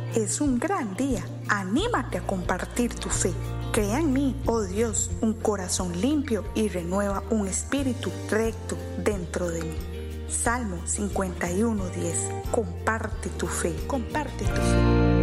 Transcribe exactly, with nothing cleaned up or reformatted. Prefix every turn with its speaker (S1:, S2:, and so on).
S1: es un gran día. Anímate a compartir tu fe. Crea en mí, oh Dios, un corazón limpio y renueva un espíritu recto dentro de mí. Salmo cincuenta y uno, diez. Comparte tu fe, comparte tu fe.